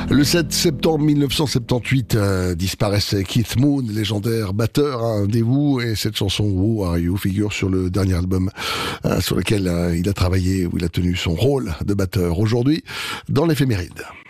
Le 7 septembre 1978 disparaissait Keith Moon, légendaire batteur des Who, et cette chanson Who Are You figure sur le dernier album sur lequel il a travaillé, où il a tenu son rôle de batteur. Aujourd'hui, dans l'éphéméride.